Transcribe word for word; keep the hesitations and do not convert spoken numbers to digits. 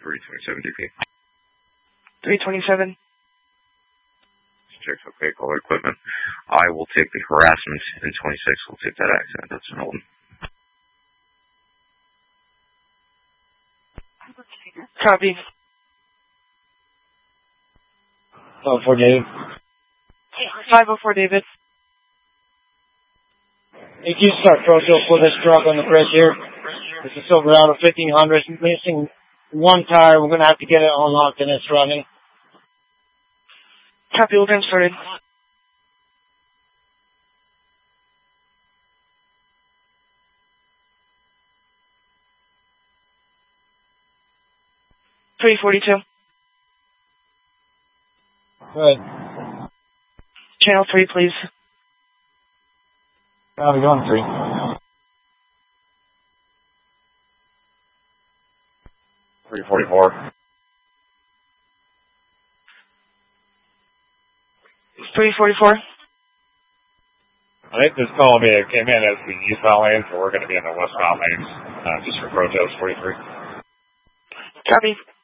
three twenty-seven D P. three twenty-seven. Check okay, caller equipment. I will take the harassment, and twenty-six will take that accident. That's an old one. Copy. Oh, for David. five oh four, David. If you start Proto for this truck on the bridge here, this is Silverado fifteen hundred, missing one tire. We're going to have to get it unlocked and it's running. Copy, we'll get started. three forty-two. Good. Channel three, please. How are we going, three? three forty-four. three forty-four. I think this call me came in as the eastbound lane, so we're going to be in the westbound lanes, uh, just for Protos forty-three. Copy.